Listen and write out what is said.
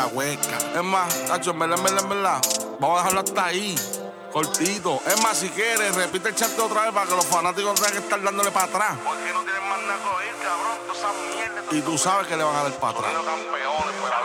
La hueca. Es más, Tacho, en verdad, vamos a dejarlo hasta ahí. Cortito. Es más, si quieres, repite el chante otra vez para que los fanáticos tengan que estar dándole para atrás. Porque no tienen más nada que oír, cabrón. Toda esa mierda. Y tú sabes que le van a dar para atrás. Campeones, pues.